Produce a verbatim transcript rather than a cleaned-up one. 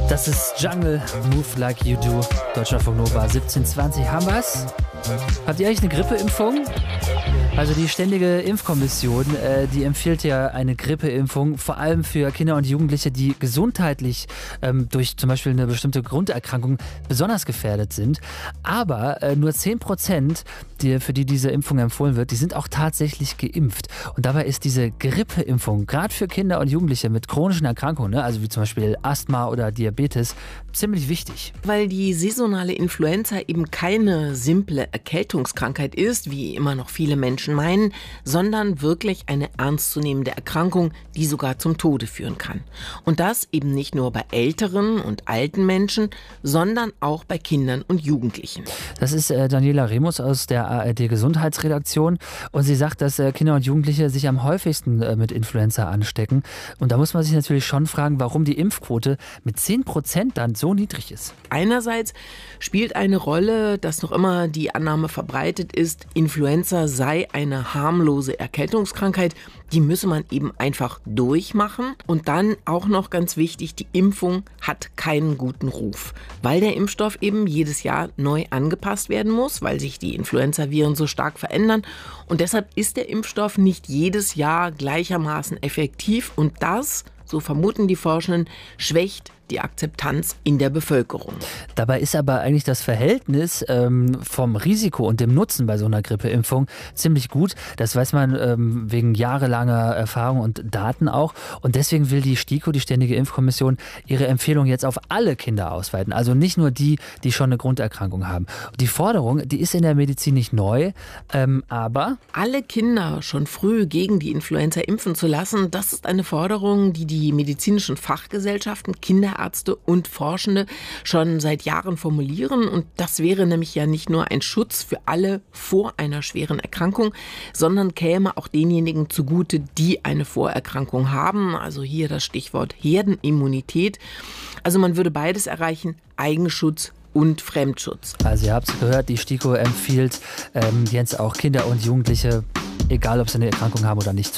Das ist Jungle, Move Like You Do, Deutschlandfunk Nova siebzehn zwanzig. Haben wir's? Habt ihr eigentlich eine Grippeimpfung? Also die Ständige Impfkommission, äh, die empfiehlt ja eine Grippeimpfung, vor allem für Kinder und Jugendliche, die gesundheitlich ähm, durch zum Beispiel eine bestimmte Grunderkrankung besonders gefährdet sind. Aber äh, nur zehn Prozent, die, für die diese Impfung empfohlen wird, die sind auch tatsächlich geimpft. Und dabei ist diese Grippeimpfung, gerade für Kinder und Jugendliche mit chronischen Erkrankungen, ne, also wie zum Beispiel Asthma oder Diabetes, ziemlich wichtig. Weil die saisonale Influenza eben keine simple Erkältungskrankheit ist, wie immer noch viele Menschen meinen, sondern wirklich eine ernstzunehmende Erkrankung, die sogar zum Tode führen kann. Und das eben nicht nur bei älteren und alten Menschen, sondern auch bei Kindern und Jugendlichen. Das ist äh, Daniela Remus aus der A R D-Gesundheitsredaktion und sie sagt, dass äh, Kinder und Jugendliche sich am häufigsten äh, mit Influenza anstecken. Und da muss man sich natürlich schon fragen, warum die Impfquote mit zehn Prozent dann so niedrig ist. Einerseits spielt eine Rolle, dass noch immer die Annahme verbreitet ist, Influenza sei eine harmlose Erkältungskrankheit. Die müsse man eben einfach durchmachen. Und dann auch noch ganz wichtig, die Impfung hat keinen guten Ruf, weil der Impfstoff eben jedes Jahr neu angepasst werden muss, weil sich die Influenzaviren so stark verändern. Und deshalb ist der Impfstoff nicht jedes Jahr gleichermaßen effektiv. Und das, so vermuten die Forschenden, schwächt die Akzeptanz in der Bevölkerung. Dabei ist aber eigentlich das Verhältnis ähm, vom Risiko und dem Nutzen bei so einer Grippeimpfung ziemlich gut. Das weiß man ähm, wegen jahrelanger Erfahrung und Daten auch. Und deswegen will die STIKO, die Ständige Impfkommission, ihre Empfehlung jetzt auf alle Kinder ausweiten. Also nicht nur die, die schon eine Grunderkrankung haben. Die Forderung, die ist in der Medizin nicht neu, ähm, aber alle Kinder schon früh gegen die Influenza impfen zu lassen, das ist eine Forderung, die die medizinischen Fachgesellschaften, Kinder Ärzte und Forschende schon seit Jahren formulieren. Und das wäre nämlich ja nicht nur ein Schutz für alle vor einer schweren Erkrankung, sondern käme auch denjenigen zugute, die eine Vorerkrankung haben. Also hier das Stichwort Herdenimmunität. Also man würde beides erreichen, Eigenschutz und Fremdschutz. Also ihr habt es gehört, die STIKO empfiehlt ähm, jetzt auch Kinder und Jugendliche, egal ob sie eine Erkrankung haben oder nicht,